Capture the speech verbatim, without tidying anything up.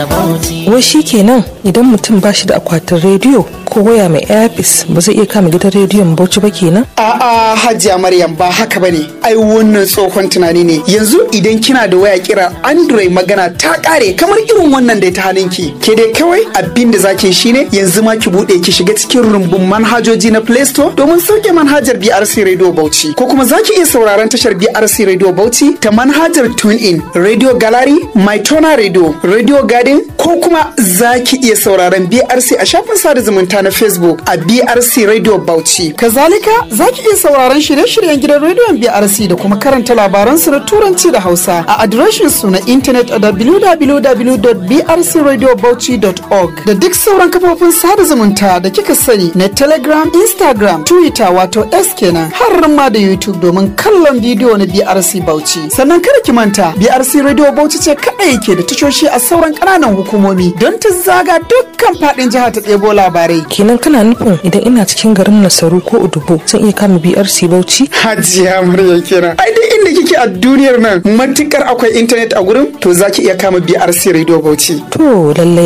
Wai shi kenan idan mutum ba shi da akwatin rediyo ko waya mai airpiece ba zai iya kama gidan rediyon Bauchi ba kenan? A'a Hajiya Maryam ba haka bane. Ai wannan tsohon tunani ne. Yanzu idan kina da waya kira Android magana ta kare kamar irin wannan da ta hannunki. Ke dai kawai abin da zaki shine yanzu ma ki bude ki shiga cikin rumbun manhajoji na Play Store domin sauke manhajar B R C Radio Bauchi. Ko kuma zaki iya sauraron tashar B R C Radio Bauchi ta manhajar TuneIn, Radio Gallery, MyTona Radio, Radio Garden ko kuma zaki iya sauraron B R C a shafin sada zumunta na Facebook a B R C Radio Bauchi. Kazalika zaki iya sauraron shirye-shiryen gidan rediyon B R C da kuma karanta labaran su na Turanci da Hausa a adireshin su na intanet a w w w dot b r c radio bauchi dot org da duk sauran kafofin sada zumunta da kika sani na Telegram, Instagram, Twitter wato X kenan har ma da YouTube domin kallon bidiyo na B R C Bauchi. Sannan kada ki manta B R C Radio Bauchi ce kadai yake da tashoshi a sauran ƙananan hukumomi don ta zaga dukkan faɗin jiha ta ɗebo labarai. Kenan kana nufin idan ina cikin garin Nasaru ko Udubo zan iya kama B R C Bauchi? Hajiya Maryam kenan. Ai duk inda kike a duniyar nan matukar akwai intanet a gurin to zaki iya kama B R C Radio Bauchi. To lallai